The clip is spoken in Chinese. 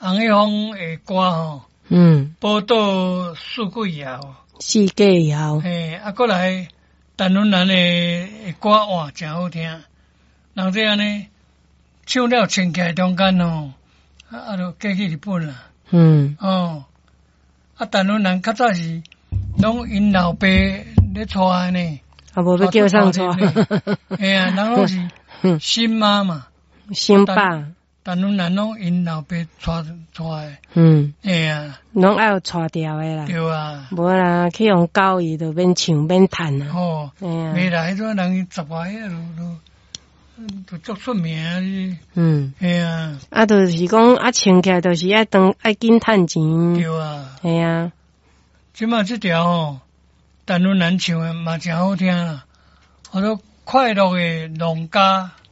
洪一峰的歌吼，宝岛四季后， 四季后， 过来陈文兰的歌哇，真好听。人这样呢，唱了穿起来中间吼，就嫁去日本啦。陈文兰较早是拢因老爸咧带呢， 无要叫上带。 人拢是新妈嘛， 新爸。 陈文兰拢因老爸带。 拢爱有带调的啦。 对啊。 无啦，去用教育就免唱免弹啊。 未来迄种人10外都足出名。 就是讲唱起来，就是爱紧趁钱。 对啊。即马这条陈文兰唱的嘛真好听啦，叫做快乐的农家。